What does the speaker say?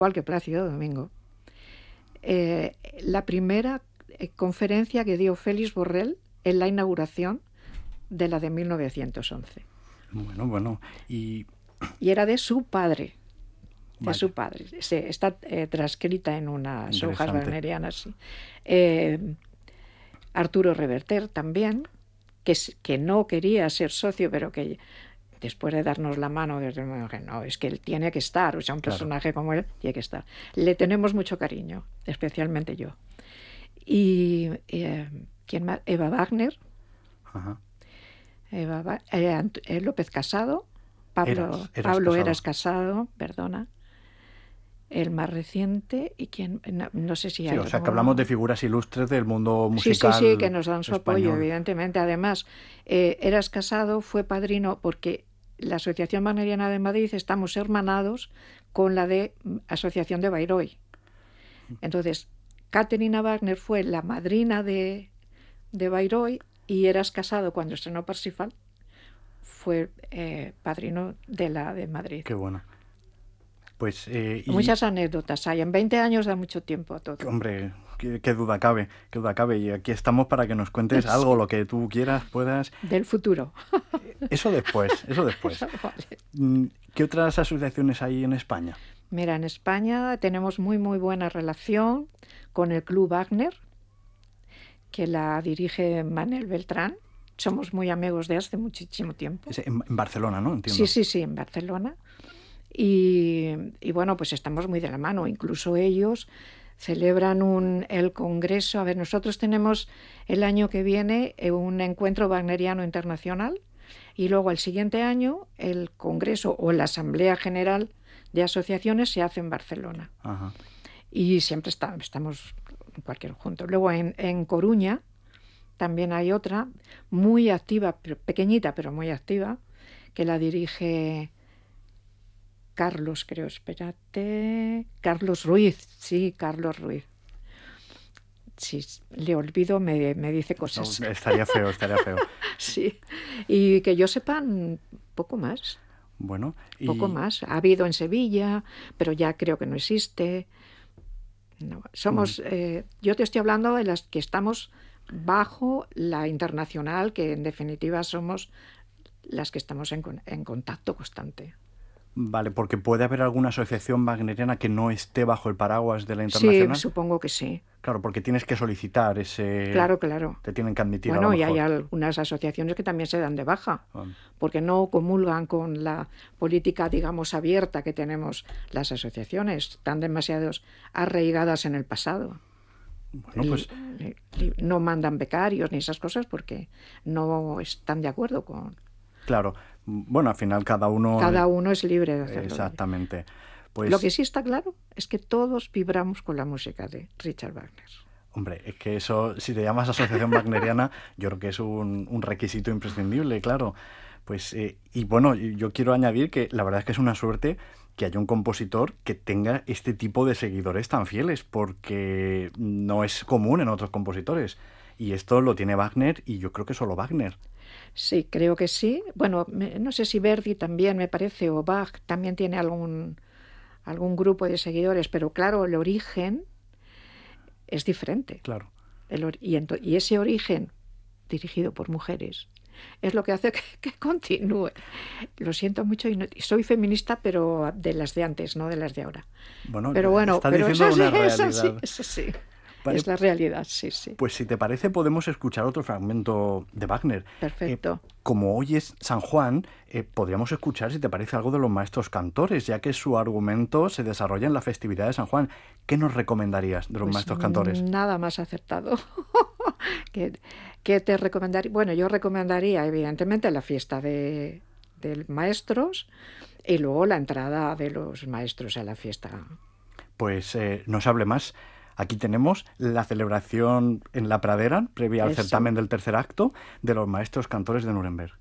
igual que Plácido Domingo, la primera conferencia que dio Félix Borrell en la inauguración de la de 1911. Bueno, y era de su padre. De vaya, su padre. Está transcrita en unas hojas interesante. wagnerianas. Sí. Arturo Reverter también, que no quería ser socio, pero que después de darnos la mano, no, es que él tiene que estar, o sea, un personaje como él tiene que estar. Le tenemos mucho cariño, especialmente yo. Y ¿quién más? Eva Wagner, Ajá. López Casado, Pablo Eras Casado, perdona. El más reciente, y quién, no sé si Sí, hay o sea, que alguno. hablamos de figuras ilustres del mundo musical. Sí, que nos dan su español. apoyo, evidentemente. Además, Eras Casado fue padrino porque la Asociación Wagneriana de Madrid estamos hermanados con la de Asociación de Bayreuth. Entonces, Caterina Wagner fue la madrina de Bayreuth, y Eras Casado, cuando estrenó Parsifal, fue padrino de la de Madrid. Qué bueno. Pues, Muchas anécdotas hay. En 20 años da mucho tiempo a todo. Hombre, qué duda cabe, qué duda cabe. Y aquí estamos para que nos cuentes algo, lo que tú quieras, puedas. Del futuro. Eso después. Vale. ¿Qué otras asociaciones hay en España? Mira, en España tenemos muy buena relación con el Club Wagner, que la dirige Manel Beltrán. Somos muy amigos de hace muchísimo tiempo. Es en Barcelona, ¿no? Entiendo. Sí, en Barcelona. Y bueno, pues estamos muy de la mano. Incluso ellos celebran el congreso. A ver, nosotros tenemos el año que viene un encuentro wagneriano internacional, y luego al siguiente año el congreso o la asamblea general de asociaciones se hace en Barcelona. Ajá. Y siempre estamos en cualquier junto. Luego en Coruña también hay otra muy activa, pequeñita pero muy activa, que la dirige Carlos Ruiz. Sí, Carlos Ruiz. Si le olvido, me dice cosas. No, estaría feo. Sí, y que yo sepa, poco más. Bueno, Poco más. Ha habido en Sevilla, pero ya creo que no existe. No, somos, yo te estoy hablando de las que estamos bajo la internacional, que en definitiva somos las que estamos en contacto constante. Vale, porque puede haber alguna asociación wagneriana que no esté bajo el paraguas de la internacional. Sí, supongo que sí. Claro, porque tienes que solicitar ese. Claro. Te tienen que admitir. Bueno, a lo y mejor. hay algunas asociaciones que también se dan de baja, porque no comulgan con la política, digamos, abierta que tenemos las asociaciones. Están demasiado arraigadas en el pasado. Bueno, pues. No mandan becarios ni esas cosas porque no están de acuerdo con. Claro. Bueno, al final cada uno es libre de hacerlo. Exactamente. Pues, lo que sí está claro es que todos vibramos con la música de Richard Wagner. Hombre, es que eso, si te llamas asociación wagneriana, yo creo que es un requisito imprescindible, claro. Pues, y bueno, yo quiero añadir que la verdad es que es una suerte que haya un compositor que tenga este tipo de seguidores tan fieles, porque no es común en otros compositores. Y esto lo tiene Wagner, y yo creo que solo Wagner. Sí, creo que sí. Bueno, no sé si Verdi también, me parece, o Bach también tiene algún grupo de seguidores, pero claro, el origen es diferente. Claro. Y ese origen, dirigido por mujeres, es lo que hace que continúe. Lo siento mucho, y soy feminista, pero de las de antes, no de las de ahora. Bueno, pero está diciendo una realidad. Eso sí. Vale, es la realidad, sí. Pues si te parece podemos escuchar otro fragmento de Wagner. Perfecto. Como hoy es San Juan, podríamos escuchar, si te parece, algo de los maestros cantores, ya que su argumento se desarrolla en la festividad de San Juan. ¿Qué nos recomendarías de los maestros cantores? Nada más acertado. ¿Qué te recomendaría? Bueno, yo recomendaría evidentemente la fiesta de maestros y luego la entrada de los maestros a la fiesta. Pues no se hable más. Aquí tenemos la celebración en la pradera, previa al certamen del tercer acto, de los maestros cantores de Nuremberg.